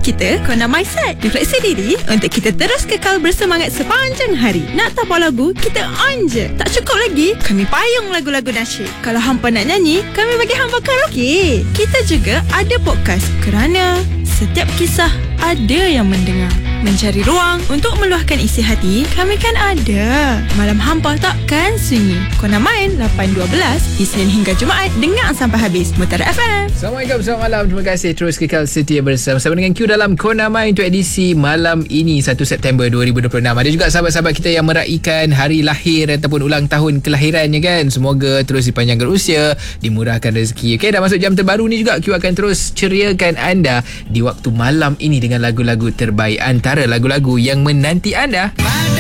Kita Kona Mindset. Refleksi diri untuk kita terus kekal bersemangat sepanjang hari. Nak tapau lagu, kita on je. Tak cukup lagi, kami payung lagu-lagu nasyid. Kalau hampa nak nyanyi, kami bagi hampa karaoke. Kita juga ada podcast kerana setiap kisah ada yang mendengar. Mencari ruang untuk meluahkan isi hati, kami kan ada. Malam hampa takkan sunyi. Kona Main 8.12 Isnin hingga Jumaat. Dengar sampai habis. Mutara FM. Assalamualaikum, selamat malam. Terima kasih terus kekal setia bersama dengan Q dalam Kona Main untuk edisi malam ini 1 September 2026. Ada juga sahabat-sahabat kita yang meraihkan hari lahir ataupun ulang tahun kelahirannya kan. Semoga terus dipanjangkan usia, dimurahkan rezeki. Okey, dah masuk jam terbaru ni juga Q akan terus ceriakan anda di waktu malam ini dengan lagu-lagu terbaik antara lagu-lagu yang menanti anda.